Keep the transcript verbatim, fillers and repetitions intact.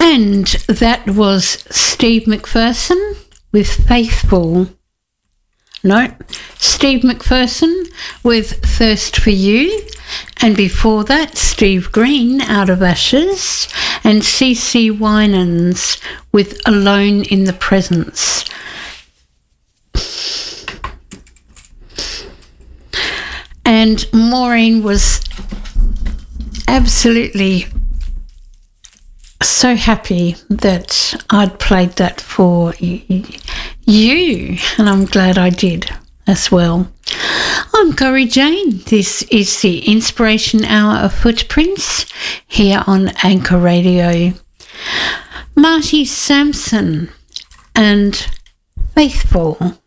And that was Steve McPherson with Faithful. No, Steve McPherson with Thirst for You. And before that, Steve Green, Out of Ashes. And C C Winans with Alone in the Presence. And Maureen was absolutely so happy that I'd played that for you, and I'm glad I did as well. I'm Corrie Jane. This is the Inspiration Hour of Footprints here on Anchor Radio. Marty Sampson and Faithful.